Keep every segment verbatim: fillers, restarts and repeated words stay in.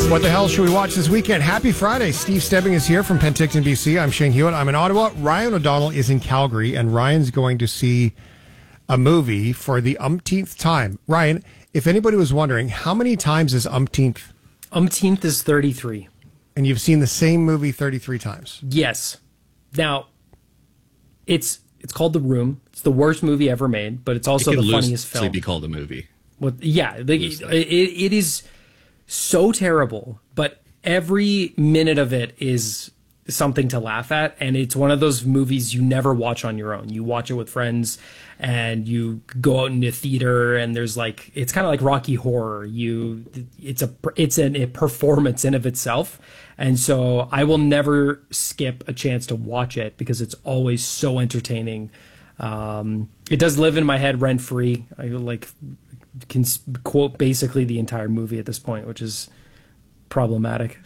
What the hell should we watch this weekend? Happy Friday. Steve Stebbing is here from Penticton, B C. I'm Shane Hewitt. I'm in Ottawa. Ryan O'Donnell is in Calgary, and Ryan's going to see a movie for the umpteenth time. Ryan, if anybody was wondering, how many times is umpteenth? Umpteenth is thirty-three. And you've seen the same movie thirty-three times? Yes. Now, it's it's called The Room. It's the worst movie ever made, but it's also it the funniest film. It be called a movie. Well, yeah, the, it, it is so terrible, but every minute of it is something to laugh at, and it's one of those movies you never watch on your own. You watch it with friends, and you go out into theater, and there's like, it's kind of like Rocky Horror. You, it's a it's an, a performance in of itself, and so I will never skip a chance to watch it because it's always so entertaining. Um, it does live in my head rent free. I like can quote basically the entire movie at this point, which is problematic.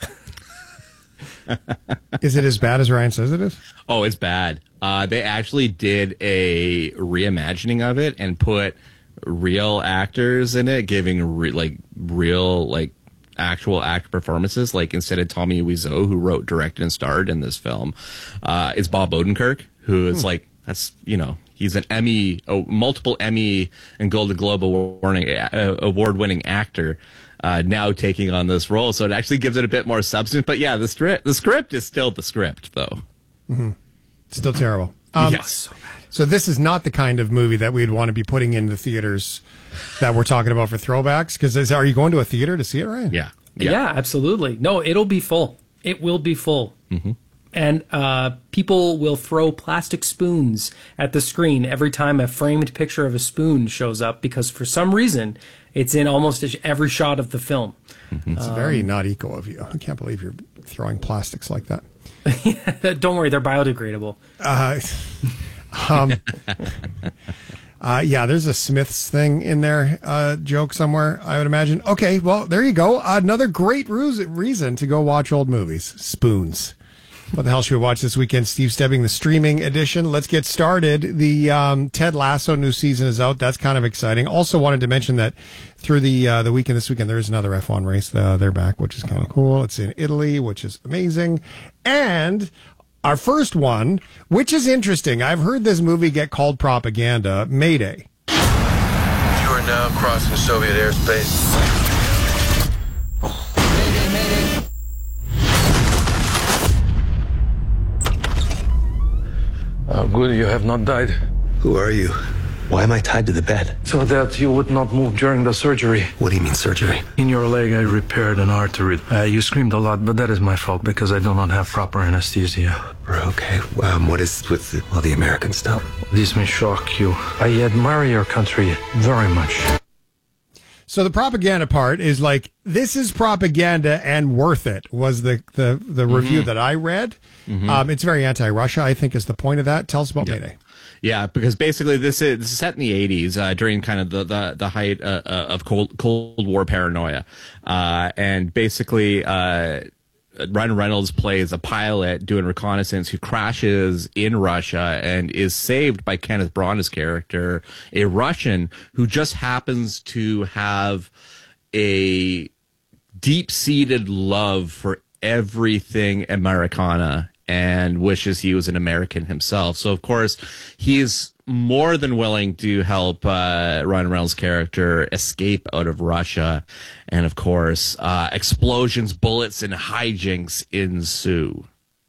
Is it as bad as Ryan says it is? Oh, it's bad. Uh, they actually did a reimagining of it and put real actors in it, giving re- like real like actual actor performances. Like instead of Tommy Wiseau, who wrote, directed, and starred in this film, uh, it's Bob Odenkirk, who is hmm. like that's you know. He's an Emmy, a multiple Emmy and Golden Globe award-winning actor, uh, now taking on this role. So it actually gives it a bit more substance. But yeah, the script, the script is still the script, though. Mm-hmm. Still terrible. Um, yes. So this is not the kind of movie that we'd want to be putting in the theaters that we're talking about for throwbacks. Because are you going to a theater to see it, Ryan? Yeah. Yeah, yeah absolutely. No, it'll be full. It will be full. Mm-hmm. And uh, people will throw plastic spoons at the screen every time a framed picture of a spoon shows up because for some reason it's in almost every shot of the film. Mm-hmm. It's um, very not eco of you. I can't believe you're throwing plastics like that. Don't worry, they're biodegradable. Uh, um, uh, yeah, there's a Smiths thing in there, uh, joke somewhere, I would imagine. Okay, well, there you go. Another great reason to go watch old movies. Spoons. What the hell should we watch this weekend? Steve Stebbing, the streaming edition. Let's get started. The um, Ted Lasso new season is out. That's kind of exciting. Also wanted to mention that through the uh, the weekend this weekend, there is another F one race. Uh, they're back, which is kind of cool. It's in Italy, which is amazing. And our first one, which is interesting. I've heard this movie get called propaganda, Mayday. You are now crossing Soviet airspace. Oh, good, you have not died. Who are you? Why am I tied to the bed? So that you would not move during the surgery. What do you mean, surgery? In your leg, I repaired an artery. Uh, you screamed a lot, but that is my fault because I do not have proper anesthesia. Okay, um, what is with the, all the American stuff? This may shock you. I admire your country very much. So the propaganda part is like, this is propaganda and worth it, was the, the, the mm-hmm. review that I read. Mm-hmm. Um, it's very anti-Russia, I think, is the point of that. Tell us about yeah. Mayday. Yeah, because basically this is, this is set in the eighties, uh, during kind of the, the, the height uh, uh, of Cold, Cold War paranoia. Uh, and basically, uh, Ryan Reynolds plays a pilot doing reconnaissance who crashes in Russia and is saved by Kenneth Branagh's character, a Russian who just happens to have a deep-seated love for everything Americana and wishes he was an American himself. So, of course, he is more than willing to help uh, Ryan Reynolds' character escape out of Russia. And, of course, uh, explosions, bullets, and hijinks ensue.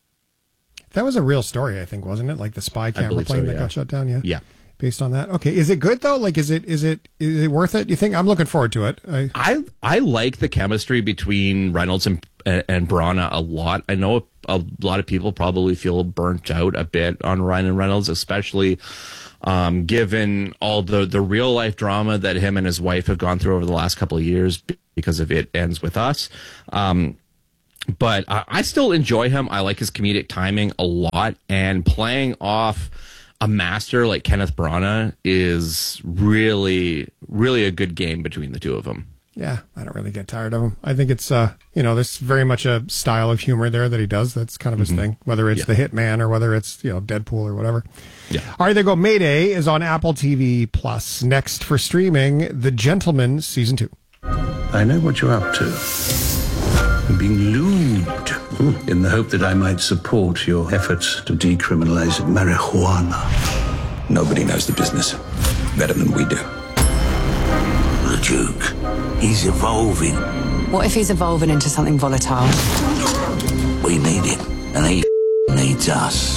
That was a real story, I think, wasn't it? Like the spy camera plane so, that yeah. got shut down, yeah? Yeah. Based on that. Okay. Is it good, though? Like, is it is it is it worth it? You think? I'm looking forward to it. I I, I like the chemistry between Reynolds and, and Branagh a lot. I know a lot of people probably feel burnt out a bit on Ryan Reynolds, especially um, given all the, the real life drama that him and his wife have gone through over the last couple of years because of It Ends With Us. Um, but I, I still enjoy him. I like his comedic timing a lot, and playing off a master like Kenneth Branagh is really, really a good game between the two of them. Yeah, I don't really get tired of him. I think it's, uh, you know, there's very much a style of humor there that he does. That's kind of his mm-hmm. thing, whether it's yeah. The Hitman or whether it's, you know, Deadpool or whatever. Yeah. All right, there you go. Mayday is on Apple T V Plus. Next for streaming, The Gentleman Season two. I know what you're up to. and being lubed in the hope that I might support your efforts to decriminalize marijuana. Nobody knows the business better than we do. The Duke, he's evolving. What if he's evolving into something volatile? We need him, and he needs us.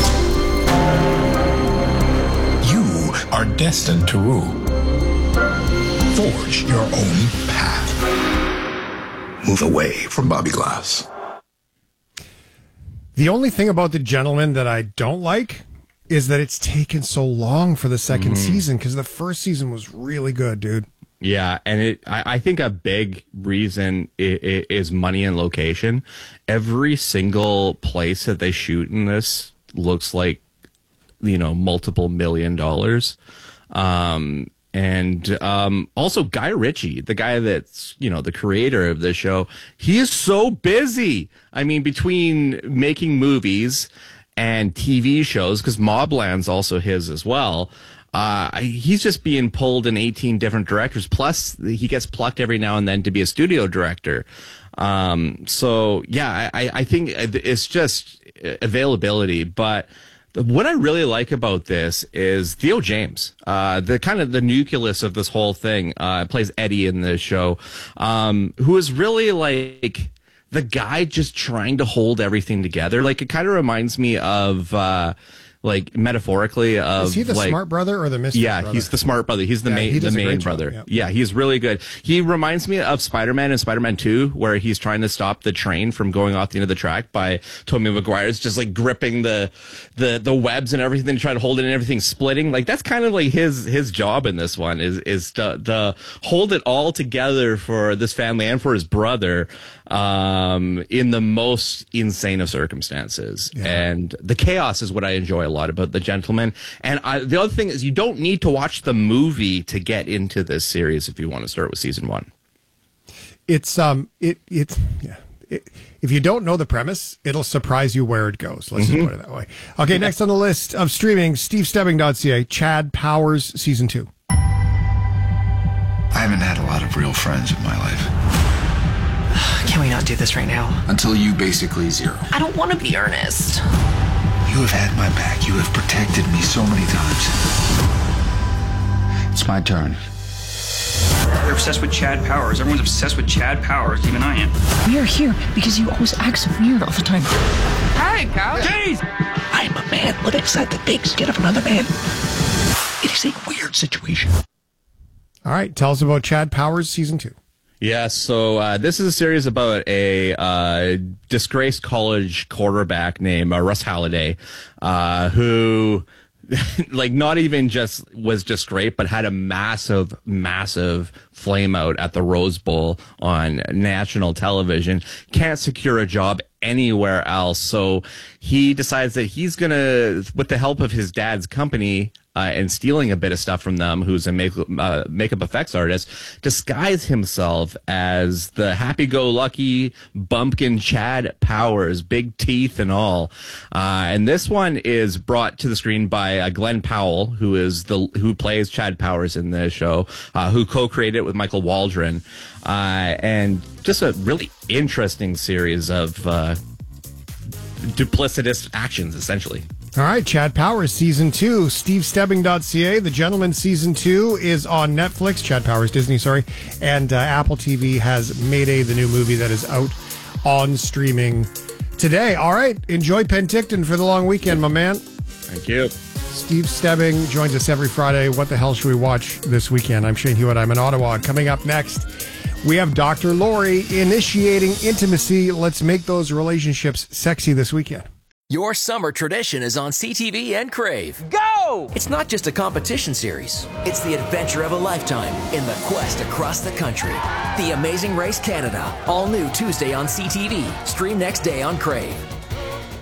You are destined to rule. Forge your own path. Move away from Bobby Glass. The only thing about The Gentleman that I don't like is that it's taken so long for the second mm-hmm. season, because the first season was really good, dude. Yeah, and it I, I think a big reason is, is money and location. Every single place that they shoot in this looks like, you know, multiple million dollars. Um, and um, also Guy Ritchie, the guy that's, you know, the creator of this show, he is so busy. I mean, between making movies and T V shows, because Mobland's also his as well. Uh, he's just being pulled in eighteen different directors. Plus, he gets plucked every now and then to be a studio director. Um, so, yeah, I, I think it's just availability. But what I really like about this is Theo James, uh, the kind of the nucleus of this whole thing, uh, plays Eddie in the show, um, who is really like the guy just trying to hold everything together. Like, it kind of reminds me of, uh, like metaphorically of is he the like, smart brother or the mystic yeah brother? He's the smart brother. He's the yeah, main he the main brother. Yep. Yeah, he's really good. He reminds me of Spider-Man and Spider-Man two, where he's trying to stop the train from going off the end of the track by Tobey Maguire's just like gripping the the the webs and everything to try to hold it and everything splitting. Like, that's kind of like his his job in this one is is to, to hold it all together for this family and for his brother um in the most insane of circumstances. Yeah. And the chaos is what I enjoy a lot about The Gentleman. And I, the other thing is, you don't need to watch the movie to get into this series if you want to start with season one. It's um it it's yeah it, if you don't know the premise, it'll surprise you where it goes. Let's mm-hmm. just put it that way. Okay, next on the list of streaming, steve stebbing dot c a, Chad Powers season two. I haven't had a lot of real friends in my life. Can we not do this right now? Until you basically zero. I don't want to be earnest. You have had my back. You have protected me so many times. It's my turn. They're obsessed with Chad Powers. Everyone's obsessed with Chad Powers. Even I am. We are here because you always act so weird all the time. Hey, Powers! Jeez! I am a man living inside the big skin of another man. It is a weird situation. All right, tell us about Chad Powers season two. Yeah, so uh, this is a series about a uh, disgraced college quarterback named uh, Russ Halladay, uh, who, like, not even just was just great, but had a massive, massive flame out at the Rose Bowl on national television. Can't secure a job anywhere else, so he decides that he's gonna, with the help of his dad's company, Uh, and stealing a bit of stuff from them, who's a make, uh, makeup effects artist, disguise himself as the happy-go-lucky bumpkin Chad Powers, big teeth and all. Uh, and this one is brought to the screen by uh, Glenn Powell, who is the who plays Chad Powers in the show, uh, who co-created it with Michael Waldron, uh, and just a really interesting series of uh, duplicitous actions, essentially. All right, Chad Powers season two, steve stebbing dot c a. The Gentleman season two is on Netflix. Chad Powers, Disney, sorry. And uh, Apple T V has Mayday, the new movie that is out on streaming today. All right, enjoy Penticton for the long weekend, my man. Thank you. Steve Stebbing joins us every Friday. What the hell should we watch this weekend? I'm Shane Hewitt. I'm in Ottawa. Coming up next, we have Doctor Lori initiating intimacy. Let's make those relationships sexy this weekend. Your summer tradition is on C T V and Crave. Go! It's not just a competition series. It's the adventure of a lifetime in the quest across the country. The Amazing Race Canada. All new Tuesday on C T V. Stream next day on Crave.